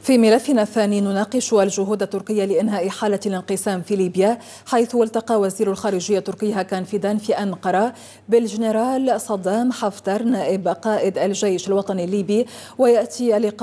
في ملفنا الثاني نناقش الجهود التركية لإنهاء حالة الانقسام في ليبيا، حيث التقى وزير الخارجية التركي هاكان فيدان في أنقرة بالجنرال صدام حفتر نائب قائد الجيش الوطني الليبي. ويأتي اللقاء